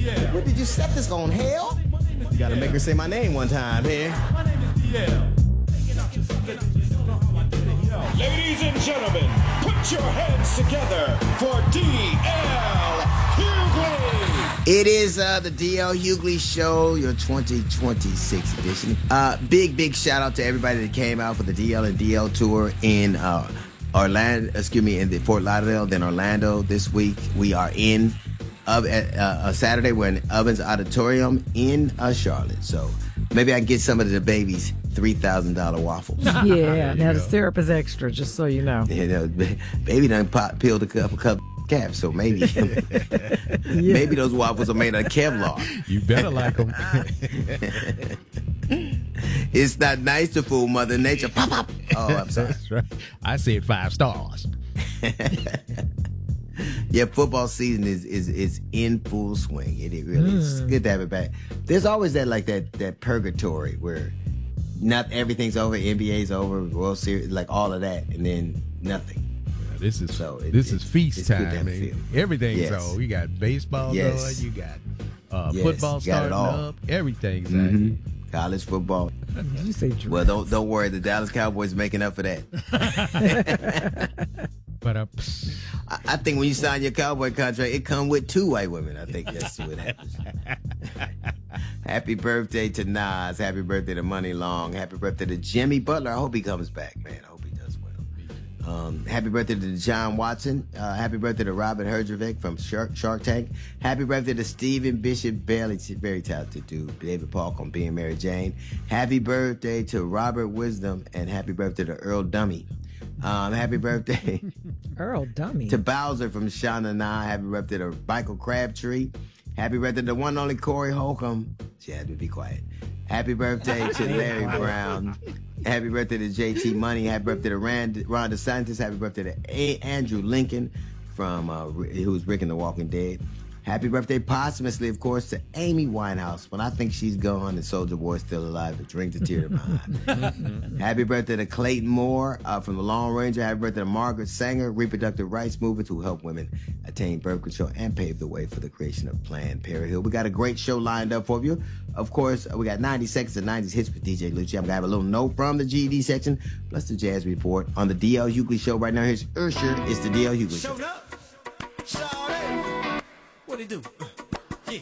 What did you set this on, hell? You gotta make her say my name one time here. Ladies and gentlemen, put your hands together for D.L. Hughley. It is the D.L. Hughley Show, your 2026 edition. Big shout out to everybody that came out for the DL and DL tour in in the Fort Lauderdale, then Orlando this week. We are in Saturday. We're in Ovens Auditorium in Charlotte. So maybe I can get some of the babies $3,000 waffles. Yeah, now the syrup is extra, just so you know. You know, baby done peeled a cup caps, so maybe maybe those waffles are made of Kevlar. You better like them. It's not nice to fool Mother Nature. Pop, pop. Oh, I'm sorry. That's right. I said 5 stars. Yeah, football season is in full swing. It really is. It's good to have it back. There's always that purgatory where not everything's over, NBA's over, World Series, like all of that, and then nothing. Yeah, this is feast time, man. Everything's on. You got baseball going, you got football starting up, everything's out here. College football. Did you say draft? Well, don't worry. The Dallas Cowboys making up for that. But I think when you sign your Cowboy contract, it come with 2 white women. I think that's what happens. Happy birthday to Nas. Happy birthday to Money Long. Happy birthday to Jimmy Butler. I hope he comes back, man. I hope he does well. Happy birthday to John Watson. Happy birthday to Robert Herjavec from Shark Tank. Happy birthday to Stephen Bishop Bailey. Very talented dude. David Paul on Being Mary Jane. Happy birthday to Robert Wisdom. And happy birthday to Earl Dummy. Happy birthday Earl Dummy to Bowser from Shauna Na. Happy birthday to Michael Crabtree. Happy birthday to the one and only Corey Holcomb. She had to be quiet. Happy birthday to Larry Brown. Happy birthday to JT Money. Happy birthday to Ron DeSantis. Happy birthday to Andrew Lincoln from who's Rick in The Walking Dead. Happy birthday posthumously, of course, to Amy Winehouse. When I think she's gone and Soulja Boy's still alive, it brings a tear to my eye. Happy birthday to Clayton Moore from The Lone Ranger. Happy birthday to Margaret Sanger, reproductive rights movement who help women attain birth control and pave the way for the creation of Planned Parenthood. We got a great show lined up for you. Of course, we got 90 seconds of 90s hits with DJ Lucci. I'm going to have a little note from the GED section, plus the Jazz Report on the DL Hughley Show. Right now, here's Usher. It's the DL Hughley Show. Showed up. What he do?